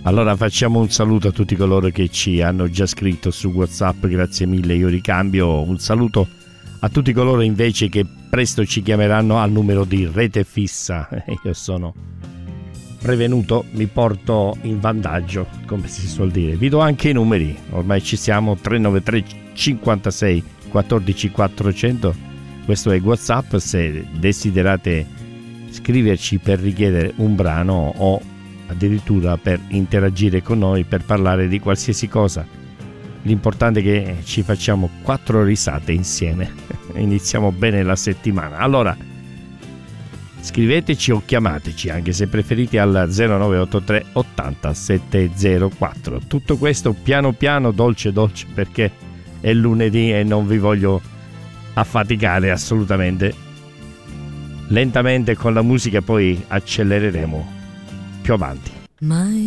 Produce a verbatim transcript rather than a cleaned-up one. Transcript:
Allora facciamo un saluto a tutti coloro che ci hanno già scritto su WhatsApp, grazie mille, io ricambio un saluto a tutti coloro invece che presto ci chiameranno al numero di rete fissa. Io sono prevenuto, mi porto in vantaggio, come si suol dire. Vi do anche i numeri, ormai ci siamo, tre nove tre cinquantasei quattordici quattrocento, questo è WhatsApp se desiderate scriverci per richiedere un brano o addirittura per interagire con noi, per parlare di qualsiasi cosa. L'importante è che ci facciamo quattro risate insieme. Iniziamo bene la settimana. Allora, scriveteci o chiamateci, anche se preferite, al zero nove otto tre ottanta settecentquattro. Tutto questo piano piano, dolce dolce, perché è lunedì e non vi voglio affaticare assolutamente. Lentamente con la musica poi accelereremo più avanti. My